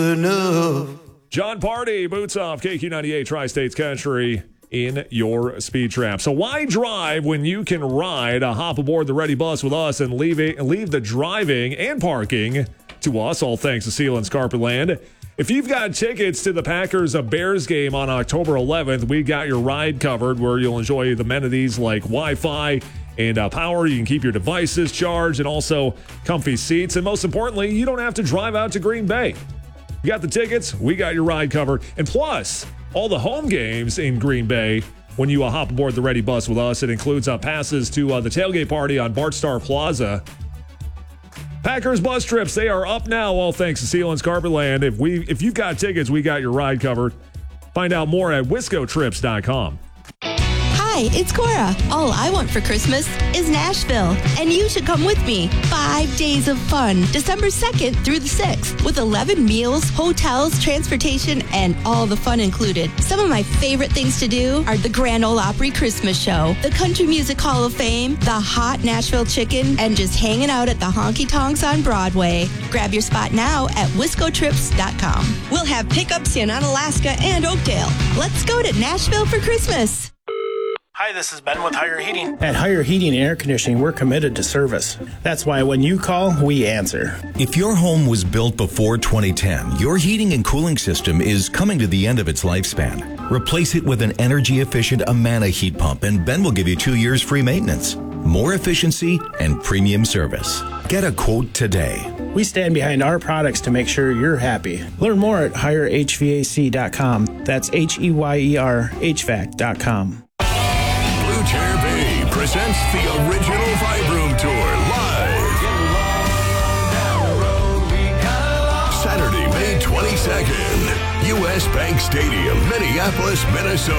John Party, Boots Off, KQ98, Tri-States Country in your speed trap. So why drive when you can ride? Hop aboard the Ready Bus with us and leave the driving and parking to us, all thanks to Sealands Carpetland. If you've got tickets to the Packers-Bears game on October 11th, we got your ride covered, where you'll enjoy the amenities like Wi-Fi and power. You can keep your devices charged and also comfy seats. And most importantly, you don't have to drive out to Green Bay. You got the tickets, we got your ride covered. And plus, all the home games in Green Bay, when you hop aboard the Ready Bus with us, it includes passes to the tailgate party on Bart Starr Plaza. Packers bus trips, they are up now, all thanks to Sealands Carpetland. If you've got tickets, we got your ride covered. Find out more at wiscotrips.com. Hi, it's Cora. All I want for Christmas is Nashville, and you should come with me. 5 days of fun, December 2nd through the 6th, with 11 meals, hotels, transportation, and all the fun included. Some of my favorite things to do are the Grand Ole Opry Christmas Show, the Country Music Hall of Fame, the hot Nashville chicken, and just hanging out at the honky tonks on Broadway. Grab your spot now at wiscotrips.com. We'll have pickups in Onalaska and Oakdale. Let's go to Nashville for Christmas. Hi, this is Ben with Higher Heating. At Higher Heating and Air Conditioning, we're committed to service. That's why when you call, we answer. If your home was built before 2010, your heating and cooling system is coming to the end of its lifespan. Replace it with an energy-efficient Amana heat pump, and Ben will give you 2 years free maintenance, more efficiency, and premium service. Get a quote today. We stand behind our products to make sure you're happy. Learn more at HireHVAC.com. That's HEYER HVAC.com. Blue Chair Bay presents the original Vibe Room Tour live. Saturday, May 22nd, U.S. Bank Stadium, Minneapolis, Minnesota.